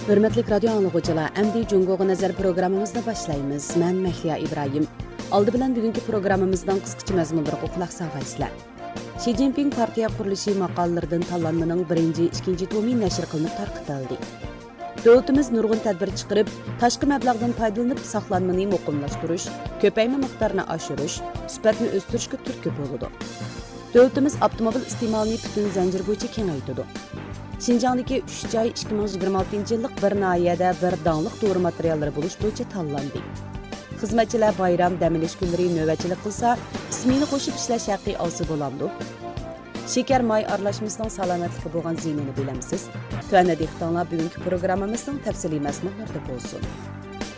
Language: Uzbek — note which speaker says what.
Speaker 1: Hürmetlik radyo anlıqıcılar, əmdi Cungoğa Nazar programımızda başlayımız. Mən Məhliya İbrahim. Aldı bilan bugünkü programımızdan qısqacha məzmunlarga qulaq salğaysızlar. Xi Jinping partiya qurilishi maqolalaridan tanlanmaning birinchi, ikkinchi tomi nashr qilinib tarqatildi. Dövlətimiz nurg'un tadbir chiqarib, tashqi mablag'dan foydalanib saqlanmani muqimlashtirish, ko'payma miqdorini oshirish, sifatni o'stirishga turtki bo'ladi. Dövlətimiz avtomobil iste'molini butun zanjir bo'yicha kengaytirdi. Şinjandagi 3 joy 2026 yillik bir nahiyada bir dağlıq doğru materialları buluş bo'yicha tanlandi. Xizmatchilar bayram dam olish kunlari navbatchilik qilsa, ismini qo'shib ishlash haqqi olsa bo'lamdi. Shekar may aralashmasining salomatligi bo'lgan ziyinini bilamsiz. Tuanda dehqonlar bugungi programmamizning tafsiliy mazmunlarida bo'lsin.